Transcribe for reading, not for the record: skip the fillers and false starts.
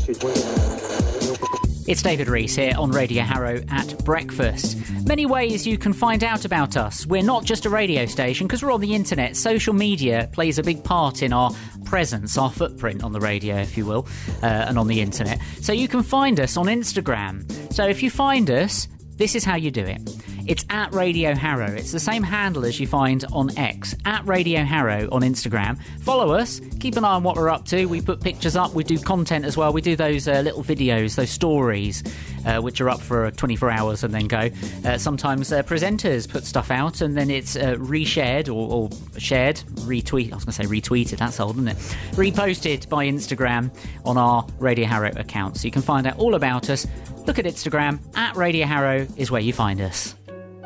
It's David Rees here on Radio Harrow at breakfast. Many ways you can find out about us. We're not just a radio station because we're on the internet. Social media plays a big part in our presence, our footprint on the radio, if you will, and on the internet. So you can find us on Instagram. So if you find us, this is how you do it. It's at Radio Harrow. It's the same handle as you find on X, at Radio Harrow on Instagram. Follow us. Keep an eye on what we're up to. We put pictures up. We do content as well. We do those little videos, those stories, which are up for 24 hours and then go. Sometimes presenters put stuff out and then it's reshared or shared, retweet. I was going to say retweeted. That's old, isn't it? Reposted by Instagram on our Radio Harrow account. So you can find out all about us. Look at Instagram. At Radio Harrow is where you find us.